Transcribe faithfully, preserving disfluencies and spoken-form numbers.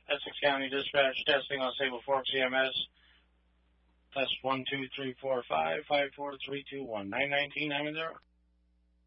Essex County Dispatch testing on Sable Fork C M S. Test one, two, three, four, five, five, four, three, two, one, nine nineteen, nine zero.